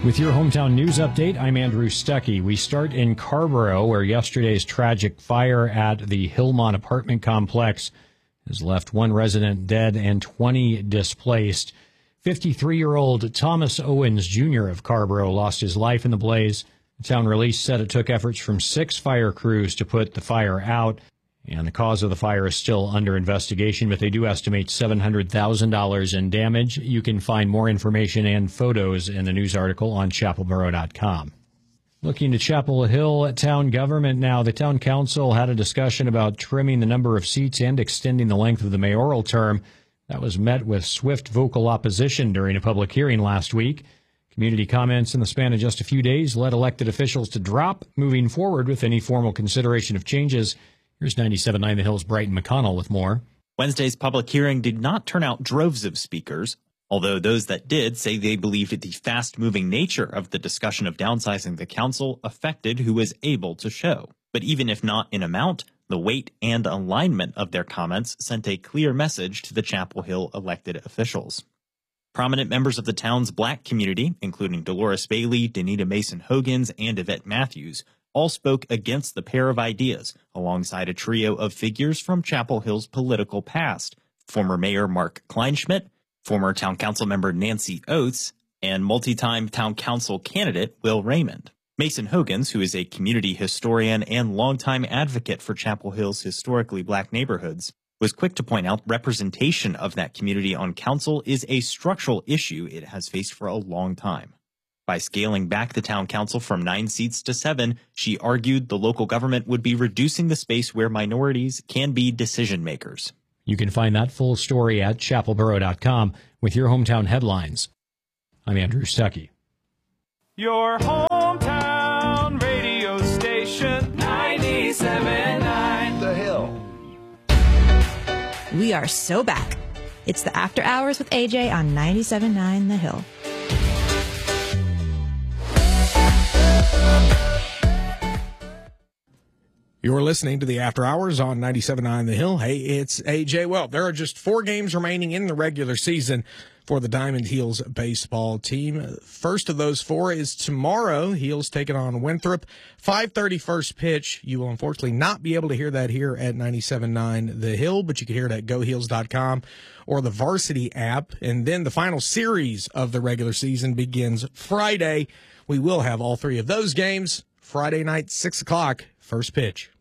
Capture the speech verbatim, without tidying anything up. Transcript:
With your hometown news update, I'm Andrew Stuckey. We start in Carrboro, where yesterday's tragic fire at the Hillmont apartment complex has left one resident dead and twenty displaced. fifty-three-year-old Thomas Owens, Junior of Carrboro lost his life in the blaze. The town release said it took efforts from six fire crews to put the fire out, and the cause of the fire is still under investigation, but they do estimate seven hundred thousand dollars in damage. You can find more information and photos in the news article on chapel boro dot com. Looking to Chapel Hill town government now, the town council had a discussion about trimming the number of seats and extending the length of the mayoral term. That was met with swift vocal opposition during a public hearing last week. Community comments in the span of just a few days led elected officials to drop moving forward with any formal consideration of changes. Here's ninety-seven point nine The Hill's Brighton McConnell with more. Wednesday's public hearing did not turn out droves of speakers, although those that did say they believed the fast-moving nature of the discussion of downsizing the council affected who was able to show. But even if not in amount, the weight and alignment of their comments sent a clear message to the Chapel Hill elected officials. Prominent members of the town's black community, including Dolores Bailey, Danita Mason-Hogans, and Yvette Matthews, all spoke against the pair of ideas, alongside a trio of figures from Chapel Hill's political past: former Mayor Mark Kleinschmidt, former Town Council member Nancy Oates, and multi-time Town Council candidate Will Raymond. Mason-Hogans, who is a community historian and longtime advocate for Chapel Hill's historically black neighborhoods, was quick to point out representation of that community on council is a structural issue it has faced for a long time. By scaling back the town council from nine seats to seven, she argued the local government would be reducing the space where minorities can be decision makers. You can find that full story at chapel boro dot com with your hometown headlines. I'm Andrew Stuckey. Your hometown radio station, ninety-seven point nine The Hill. We are so back. It's the After Hours with A J on ninety-seven point nine The Hill. You're listening to the After Hours on ninety-seven point nine The Hill. Hey, it's A J. Well, there are just four games remaining in the regular season for the Diamond Heels baseball team. First of those four is tomorrow. Heels taking on Winthrop. five thirty first pitch. You will unfortunately not be able to hear that here at ninety-seven point nine The Hill, but you can hear it at go heels dot com or the Varsity app. And then the final series of the regular season begins Friday. We will have all three of those games Friday night, six o'clock, first pitch.